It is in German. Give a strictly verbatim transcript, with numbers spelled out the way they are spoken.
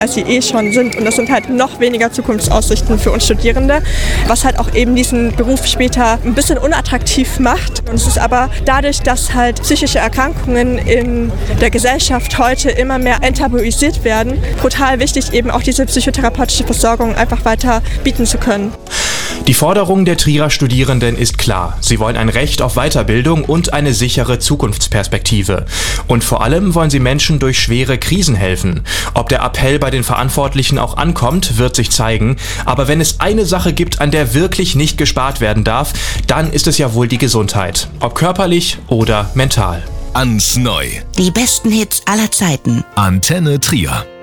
als sie eh schon sind. Und das sind halt noch weniger Zukunftsaussichten für uns Studierende, was halt auch eben diesen Beruf später ein bisschen unattraktiv macht. Und es ist aber dadurch, dass halt psychische Erkrankungen in der Gesellschaft heute immer mehr enttabuisiert werden, brutal wichtig, eben auch diese psychotherapeutische Versorgung einfach weiter bieten zu können. Die Forderung der Trierer Studierenden ist klar. Sie wollen ein Recht auf Weiterbildung und eine sichere Zukunftsperspektive. Und vor allem wollen sie Menschen durch schwere Krisen helfen. Ob der Appell bei den Verantwortlichen auch ankommt, wird sich zeigen. Aber wenn es eine Sache gibt, an der wirklich nicht gespart werden darf, dann ist es ja wohl die Gesundheit. Ob körperlich oder mental. Ans Neu. Die besten Hits aller Zeiten. Antenne Trier.